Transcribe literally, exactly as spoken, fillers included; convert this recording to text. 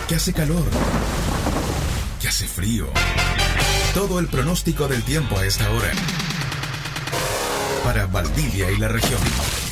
que hace calor, que hace frío. Todo el pronóstico del tiempo a esta hora. Para Valdivia y la región.